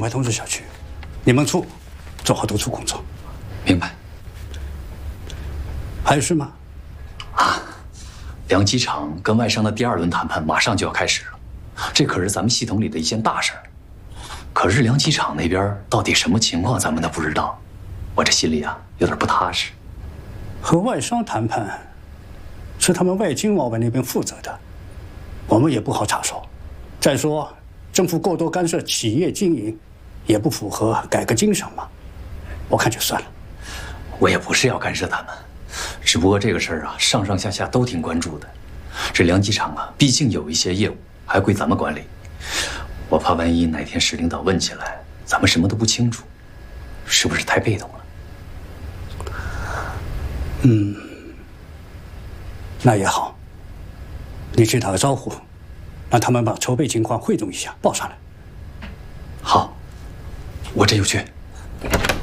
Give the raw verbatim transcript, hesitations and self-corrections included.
快通知小区，你们处做好督促工作。 明白。 还有事吗？ 啊，梁机厂跟外商的第二轮谈判马上就要开始了，这可是咱们系统里的一件大事儿。可是梁机厂那边到底什么情况，咱们都不知道，我这心里啊有点不踏实。 和外商谈判是他们外经贸委那边负责的，我们也不好插手。再说，政府过多干涉企业经营，也不符合改革精神嘛。我看就算了。 我也不是要干涉他们，只不过这个事儿啊，上上下下都挺关注的。这梁机厂啊，毕竟有一些业务还归咱们管理，我怕万一哪天市领导问起来，咱们什么都不清楚，是不是太被动了？ 嗯，那也好，你去打个招呼，让他们把筹备情况汇总一下，报上来。 好，我这就去。